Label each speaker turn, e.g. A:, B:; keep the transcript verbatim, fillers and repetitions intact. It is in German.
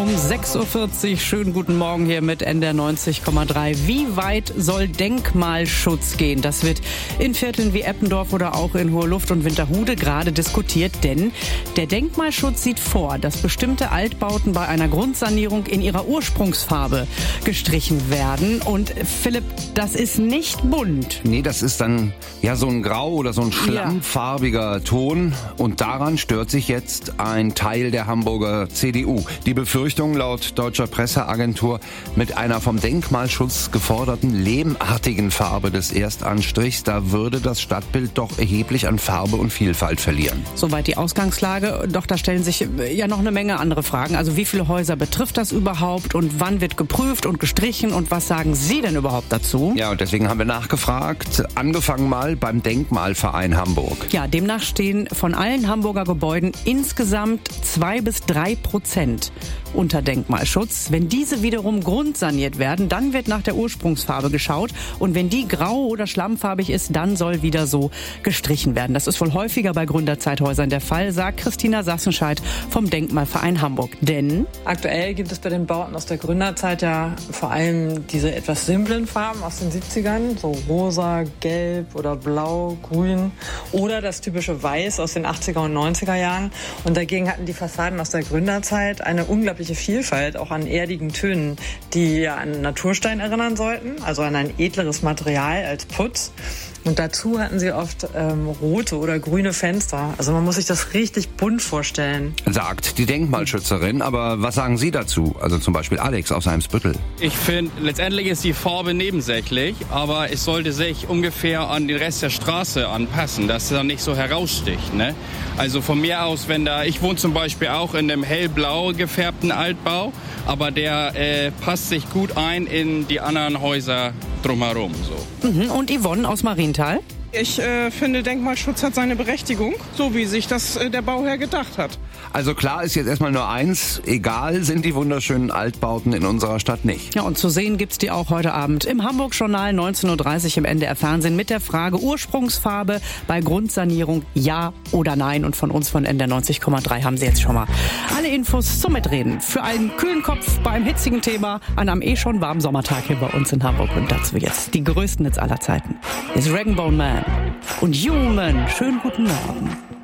A: um sechs Uhr vierzig. Schönen guten Morgen hier mit N D R neunzig Komma drei. Wie weit soll Denkmalschutz gehen? Das wird in Vierteln wie Eppendorf oder auch in Hohe Luft und Winterhude gerade diskutiert, denn der Denkmalschutz sieht vor, dass bestimmte Altbauten bei einer Grundsanierung in ihrer Ursprungsfarbe gestrichen werden. Und Philipp, das ist nicht bunt.
B: Nee, das ist dann ja so ein grau oder so ein schlammfarbiger ja. Ton. Und daran stört sich jetzt ein Teil der Hamburger C D U. Die Befürchtung laut deutscher Presseagentur, mit einer vom Denkmalschutz geforderten lehmartigen Farbe des Erstanstrichs, da würde das Stadtbild doch erheblich an Farbe und Vielfalt verlieren.
A: Soweit die Ausgangslage. Doch da stellen sich ja noch eine Menge andere Fragen. Also wie viele Häuser betrifft das überhaupt und wann wird geprüft und gestrichen und was sagen Sie denn überhaupt dazu?
B: Ja, und deswegen haben wir nachgefragt, angefangen mal beim Denkmalverein Hamburg.
A: Ja, demnach stehen von allen Hamburger Gebäuden insgesamt zwei bis drei Prozent unter Denkmalschutz. Wenn diese wiederum grundsaniert werden, dann wird nach der Ursprungsfarbe geschaut und wenn die grau oder schlammfarbig ist, dann soll wieder so gestrichen werden. Das ist wohl häufiger bei Gründerzeithäusern der Fall, sagt Christina Sassenscheid vom Denkmalverein Hamburg. Denn
C: aktuell gibt es bei den Bauten aus der Gründerzeit ja vor allem diese etwas simplen Farben aus den siebzigern, so rosa, gelb oder blau, grün oder das typische Weiß aus den achtziger und neunziger Jahren. Und dagegen hatten die Fassaden aus der Gründerzeit eine unglaubliche Vielfalt, auch an erdigen Tönen, die ja an Naturstein erinnern sollten, also an ein edleres Material als Putz. Und dazu hatten sie oft ähm, rote oder grüne Fenster. Also man muss sich das richtig bunt vorstellen.
B: Sagt die Denkmalschützerin. Aber was sagen Sie dazu? Also zum Beispiel Alex aus Eimsbüttel.
D: Ich finde, letztendlich ist die Farbe nebensächlich, aber es sollte sich ungefähr an den Rest der Straße anpassen, dass es dann nicht so heraussticht. Ne? Also von mir aus, wenn da, ich wohne zum Beispiel auch in einem hellblau gefärbten Altbau, aber der äh, passt sich gut ein in die anderen Häuser drumherum. So.
A: Mhm. Und Yvonne aus Marienthal?
E: Ich äh, finde, Denkmalschutz hat seine Berechtigung, so wie sich das äh, der Bauherr gedacht hat.
B: Also klar ist jetzt erstmal nur eins, egal sind die wunderschönen Altbauten in unserer Stadt nicht.
A: Ja, und zu sehen gibt's die auch heute Abend im Hamburg-Journal neunzehn Uhr dreißig im N D R Fernsehen mit der Frage Ursprungsfarbe bei Grundsanierung ja oder nein. Und von uns von N D R neunzig Komma drei haben Sie jetzt schon mal alle Infos zum Mitreden. Für einen kühlen Kopf beim hitzigen Thema an einem eh schon warmen Sommertag hier bei uns in Hamburg. Und dazu jetzt die größten Hits aller Zeiten. Ist Rag and Bone Man und Human. Schönen guten Morgen.